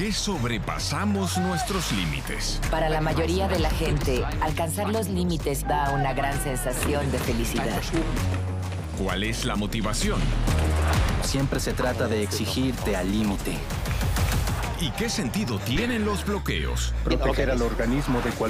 qué sobrepasamos nuestros límites? Para la mayoría de la gente, alcanzar los límites da una gran sensación de felicidad. ¿Cuál es la motivación? Siempre se trata de exigirte al límite. ¿Y qué sentido tienen los bloqueos? Proteger al organismo de cualquier